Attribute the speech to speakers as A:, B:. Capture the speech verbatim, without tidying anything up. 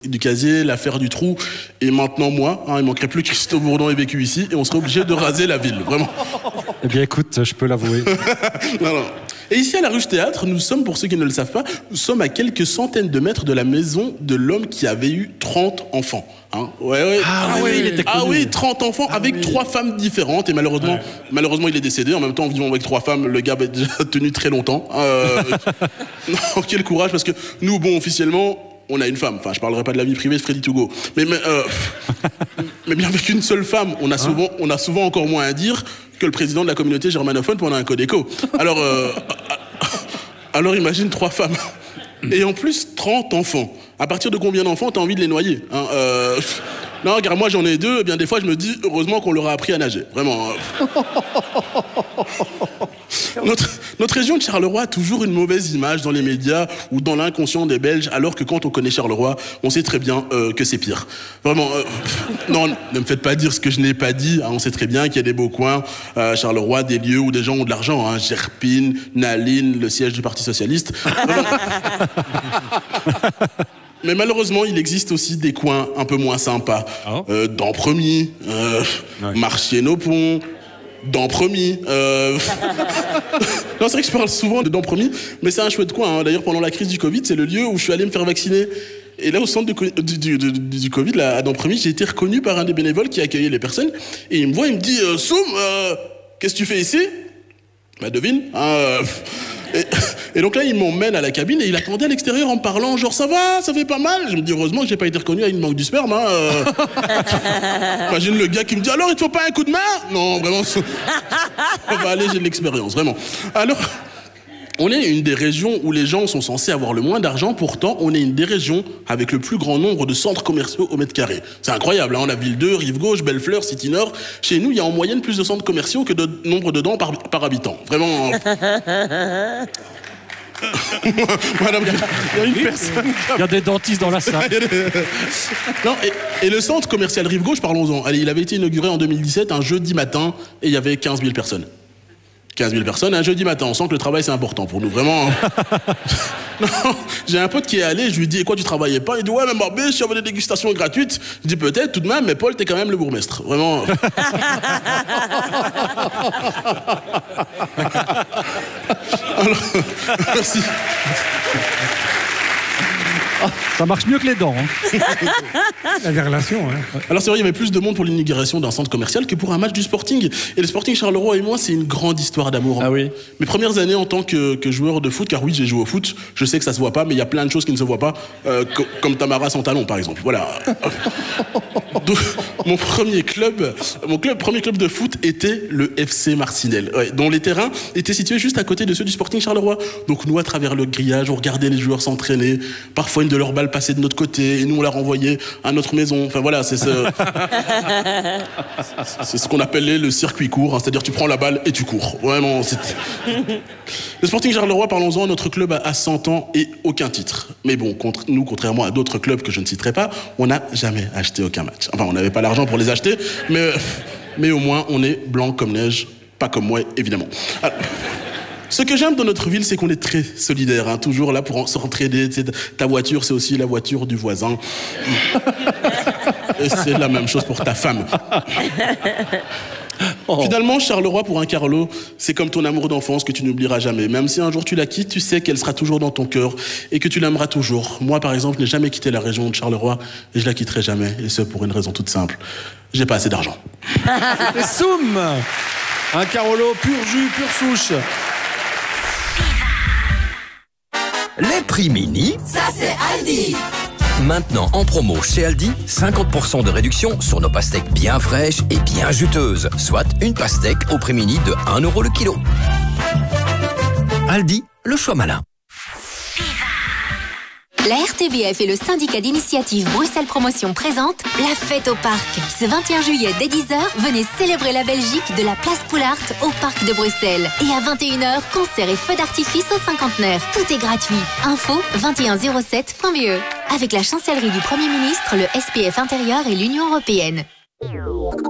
A: Du casier, l'affaire du trou, et maintenant moi, hein, il manquerait plus que Christophe Bourdon ait vécu ici, et on serait obligé de raser la ville, vraiment.
B: Eh bien écoute, je peux l'avouer.
A: non, non. Et ici à la Ruche Théâtre, nous sommes, pour ceux qui ne le savent pas, nous sommes à quelques centaines de mètres de la maison de l'homme qui avait eu trente enfants. Hein. Ouais, ouais.
B: Ah, ah oui, il était connu.
A: Ah oui, trente enfants ah, avec oui. trois femmes différentes, et malheureusement, ouais. malheureusement il est décédé. En même temps, en vivant avec trois femmes, le gars avait déjà tenu très longtemps. Euh... non, quel courage, parce que nous, bon, officiellement, on a une femme. Enfin, je parlerai pas de la vie privée de Freddy Togo. Mais, mais, euh, mais bien avec une seule femme, on a, souvent, on a souvent encore moins à dire que le président de la communauté germanophone pendant un Codeco. Alors, euh, alors imagine trois femmes. Et en plus, trente enfants. À partir de combien d'enfants t'as envie de les noyer, hein, euh... Non, car moi j'en ai deux, et bien des fois je me dis, heureusement qu'on leur a appris à nager. Vraiment. Notre, notre région de Charleroi a toujours une mauvaise image dans les médias ou dans l'inconscient des Belges, alors que quand on connaît Charleroi, on sait très bien euh, que c'est pire. Vraiment, euh, non, ne me faites pas dire ce que je n'ai pas dit. Hein, on sait très bien qu'il y a des beaux coins à euh, Charleroi, des lieux où des gens ont de l'argent. Hein, Gerpine, Naline, le siège du Parti Socialiste. Mais malheureusement, il existe aussi des coins un peu moins sympas. Oh. Euh, Dampremy, euh, ouais. Marchienne-au-Pont, Dampremy. Euh... non, c'est vrai que je parle souvent de Dampremy, mais c'est un chouette coin. Hein. D'ailleurs, pendant la crise du Covid, c'est le lieu où je suis allé me faire vacciner. Et là, au centre du, du, du, du, du Covid, là, à Dampremy, j'ai été reconnu par un des bénévoles qui accueillait les personnes. Et il me voit, il me dit euh, « Soum, euh, qu'est-ce que tu fais ici ?» Bah, devine. Hein, euh... Et, et donc là, il m'emmène à la cabine et il attendait à l'extérieur en me parlant, genre, ça va, ça fait pas mal. Je me dis, heureusement que j'ai pas été reconnu à une manque du sperme. Hein, euh... Imagine le gars qui me dit, alors, il te faut pas un coup de main? Non, vraiment, ça va alléger de l'expérience, vraiment. Alors, on est une des régions où les gens sont censés avoir le moins d'argent, pourtant, on est une des régions avec le plus grand nombre de centres commerciaux au mètre carré. C'est incroyable, hein, la ville deux, Rive-Gauche, Bellefleur, City-Nord. Chez nous, il y a en moyenne plus de centres commerciaux que de nombre de dents par, par habitant. Vraiment... Madame, il y a une personne.
B: Il y a des dentistes dans la salle.
A: non, et, et le centre commercial Rive-Gauche, parlons-en. Allez, il avait été inauguré en deux mille dix-sept, un jeudi matin, et il y avait quinze mille personnes. quinze mille personnes un jeudi matin. On sent que le travail, c'est important pour nous, vraiment. Non, j'ai un pote qui est allé, je lui dis, et quoi, tu travaillais pas? Il dit, ouais, mais ma biche, il y avait des dégustations gratuites. Je dis, peut-être, tout de même, mais Paul, t'es quand même le bourgmestre. Vraiment. Alors, merci.
B: Ça marche mieux que les dents. Hein. La relation. Hein.
A: Alors c'est vrai, il y avait plus de monde pour l'inauguration d'un centre commercial que pour un match du Sporting. Et le Sporting Charleroi et moi, c'est une grande histoire d'amour.
B: Ah oui.
A: Mes premières années en tant que, que joueur de foot, car oui, j'ai joué au foot. Je sais que ça se voit pas, mais il y a plein de choses qui ne se voient pas, euh, co comme Tamara sans talon, par exemple. Voilà. Donc, mon premier club, mon club, premier club de foot était le F C Marcinelle, ouais, dont les terrains étaient situés juste à côté de ceux du Sporting Charleroi. Donc nous, à travers le grillage, on regardait les joueurs s'entraîner. Parfois, une de leurs balles passait de notre côté et nous, on la renvoyait à notre maison. Enfin voilà, c'est ce, c'est ce qu'on appelait le circuit court. Hein, c'est-à-dire, tu prends la balle et tu cours. Vraiment, c'est... Le Sporting Charleroi, parlons-en, notre club a cent ans et aucun titre. Mais bon, contre nous, contrairement à d'autres clubs que je ne citerai pas, on n'a jamais acheté aucun match. Enfin, on n'avait pas l'argent pour les acheter, mais, mais au moins, on est blanc comme neige. Pas comme moi, évidemment. Alors, ce que j'aime dans notre ville, c'est qu'on est très solidaire, hein, toujours là pour s'entraider. Ta voiture, c'est aussi la voiture du voisin. Et c'est la même chose pour ta femme. Oh. Finalement, Charleroi, pour un Carlo, c'est comme ton amour d'enfance que tu n'oublieras jamais. Même si un jour tu la quittes, tu sais qu'elle sera toujours dans ton cœur et que tu l'aimeras toujours. Moi, par exemple, je n'ai jamais quitté la région de Charleroi et je la quitterai jamais. Et ce, pour une raison toute simple. J'ai pas assez d'argent.
C: Soum, un Carolo pur jus, pure souche.
D: Les prix mini,
E: ça c'est Aldi.
D: Maintenant en promo chez Aldi, cinquante pour cent de réduction sur nos pastèques bien fraîches et bien juteuses. Soit une pastèque au prix mini de un euro le kilo. Aldi, le choix malin.
F: La R T B F et le syndicat d'initiative Bruxelles Promotion présentent la fête au parc. Ce vingt et un juillet dès dix heures, venez célébrer la Belgique de la place Poulart au parc de Bruxelles. Et à vingt et une heures, concert et feux d'artifice au cinquantenaire. Tout est gratuit. Info vingt et un zéro sept point B E. Avec la chancellerie du Premier ministre, le S P F intérieur et l'Union européenne.